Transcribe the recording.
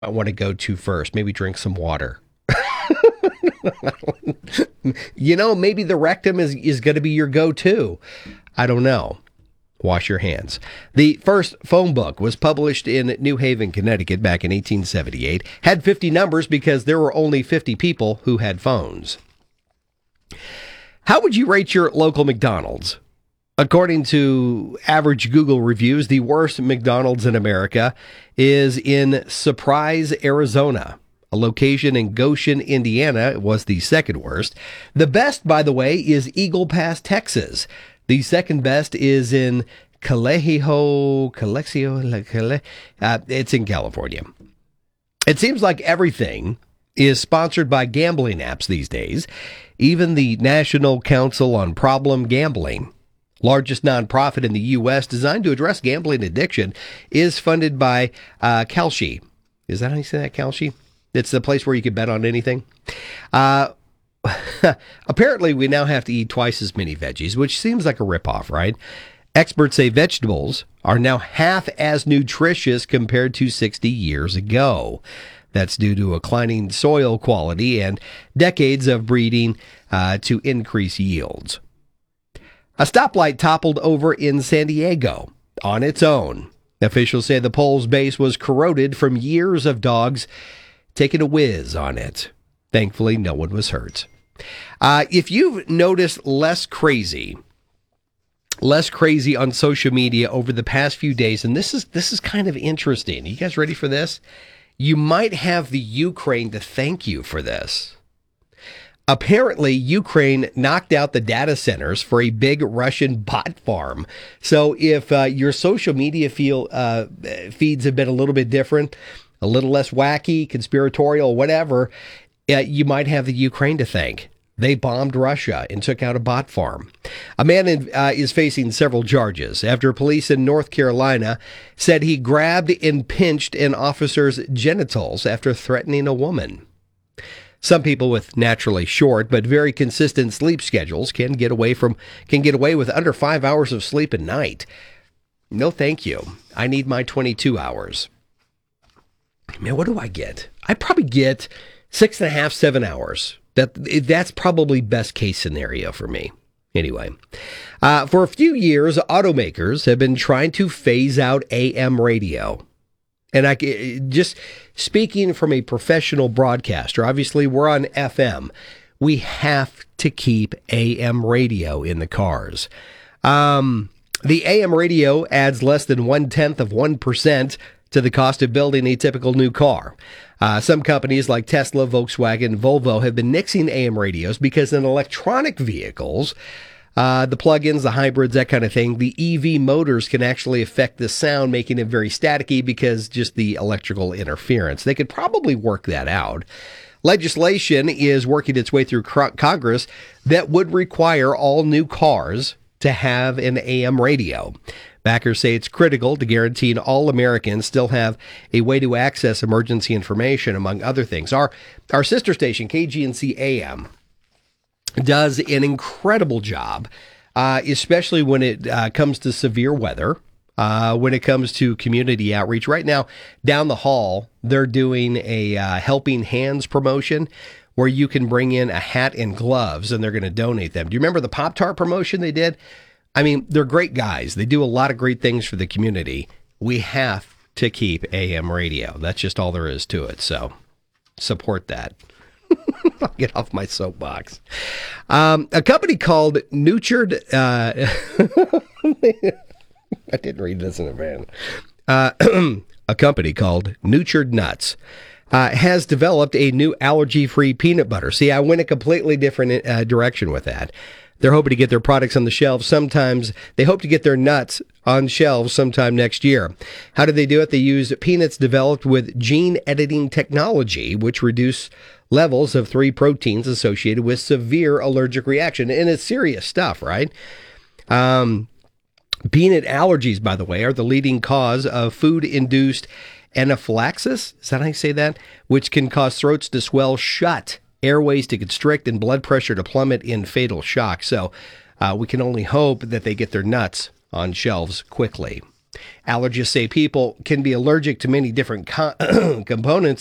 I want to go to first? Maybe drink some water. Maybe the rectum is going to be your go-to. I don't know. Wash your hands. The first phone book was published in New Haven, Connecticut back in 1878. Had 50 numbers because there were only 50 people who had phones. How would you rate your local McDonald's? According to average Google reviews, the worst McDonald's in America is in Surprise, Arizona. A location in Goshen, Indiana was the second worst. The best, by the way, is Eagle Pass, Texas. The second best is in Calexico. It's in California. It seems like everything is sponsored by gambling apps these days. Even the National Council on Problem Gambling, largest nonprofit in the U.S. designed to address gambling addiction, is funded by Kalshi. Is that how you say that, Kalshi? It's the place where you can bet on anything. Apparently, we now have to eat twice as many veggies, which seems like a ripoff, right? Experts say vegetables are now half as nutritious compared to 60 years ago. That's due to declining soil quality and decades of breeding to increase yields. A stoplight toppled over in San Diego on its own. Officials say the pole's base was corroded from years of dogs taking a whiz on it. Thankfully, no one was hurt. If you've noticed less crazy on social media over the past few days, and this is kind of interesting. Are you guys ready for this? You might have the Ukraine to thank you for this. Apparently, Ukraine knocked out the data centers for a big Russian bot farm. So if your social media feeds have been a little bit different, a little less wacky, conspiratorial, whatever, you might have the Ukraine to thank. They bombed Russia and took out a bot farm. A man is facing several charges after police in North Carolina said he grabbed and pinched an officer's genitals after threatening a woman. Some people with naturally short but very consistent sleep schedules can get away with under 5 hours of sleep a night. No, thank you. I need my 22 hours. Man, what do I get? I probably get 6.5, 7 hours. That's probably best case scenario for me. Anyway, for a few years, automakers have been trying to phase out AM radio. And just speaking from a professional broadcaster, obviously we're on FM. We have to keep AM radio in the cars. The AM radio adds less than 0.1% to the cost of building a typical new car. Some companies like Tesla, Volkswagen, Volvo have been nixing AM radios because in electronic vehicles, the plug-ins, the hybrids, that kind of thing, the EV motors can actually affect the sound, making it very staticky because just the electrical interference. They could probably work that out. Legislation is working its way through Congress that would require all new cars to have an AM radio. Backers say it's critical to guaranteeing all Americans still have a way to access emergency information, among other things. Our sister station, KGNC AM, does an incredible job, especially when it comes to severe weather, when it comes to community outreach. Right now, down the hall, they're doing a Helping Hands promotion where you can bring in a hat and gloves, and they're going to donate them. Do you remember the Pop-Tart promotion they did? I mean, they're great guys. They do a lot of great things for the community. We have to keep AM radio. That's just all there is to it. So support that. I'll get off my soapbox. A company called Nurtured. I didn't read this in advance. A company called Nurtured Nuts has developed a new allergy-free peanut butter. See, I went a completely different direction with that. They're hoping to get their products on the shelves they hope to get their nuts on shelves sometime next year. How do they do it? They use peanuts developed with gene editing technology, which reduce levels of 3 proteins associated with severe allergic reaction. And it's serious stuff, right? Peanut allergies, by the way, are the leading cause of food-induced anaphylaxis. Is that how you say that? Which can cause throats to swell shut, airways to constrict, and blood pressure to plummet in fatal shock. So we can only hope that they get their nuts on shelves quickly. Allergists say people can be allergic to many different components